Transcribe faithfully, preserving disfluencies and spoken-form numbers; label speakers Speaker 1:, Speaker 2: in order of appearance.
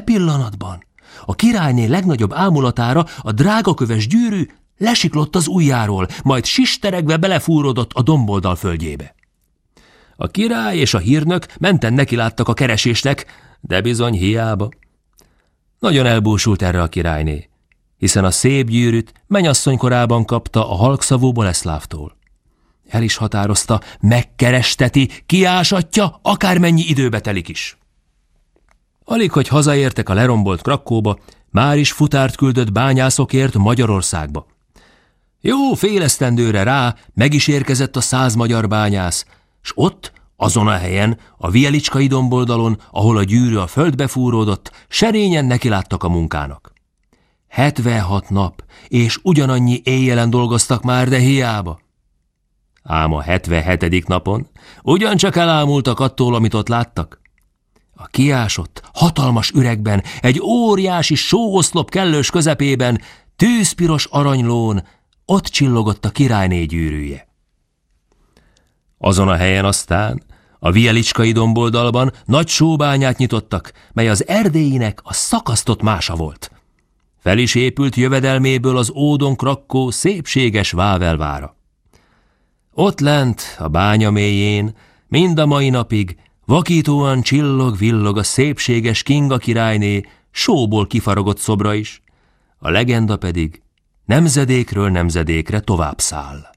Speaker 1: pillanatban a királyné legnagyobb ámulatára a drágaköves gyűrű lesiklott az ujjáról, majd sisteregve belefúródott a domboldal földjébe. A király és a hírnök menten nekiláttak a keresésnek, de bizony hiába. Nagyon elbúsult erre a királyné, hiszen a szép gyűrűt mennyasszony korában kapta a halkszavú Boleszlávtól. El is határozta, megkeresteti, kiásatja, akármennyi időbe telik is. Alig, hogy hazaértek a lerombolt Krakkóba, már is futárt küldött bányászokért Magyarországba. Jó fél esztendőre rá meg is érkezett a száz magyar bányász, s ott, azon a helyen, a Vielicskai domboldalon, ahol a gyűrű a földbe fúródott, serényen nekiláttak a munkának. hetvenhat nap, és ugyanannyi éjjelen dolgoztak már, de hiába. Ám a hetvenhetedik napon ugyancsak elámultak attól, amit ott láttak. A kiásott, hatalmas üregben, egy óriási sóoszlop kellős közepében, tűzpiros aranylón ott csillogott a királyné gyűrűje. Azon a helyen aztán, a Vielicskai domboldalban nagy sóbányát nyitottak, mely az erdélyinek a szakasztott mása volt. Fel is épült jövedelméből az ódon Krakkó szépséges Vávelvára. Ott lent, a bánya mélyén, mind a mai napig vakítóan csillog-villog a szépséges Kinga királyné sóból kifaragott szobra is, a legenda pedig nemzedékről nemzedékre tovább száll.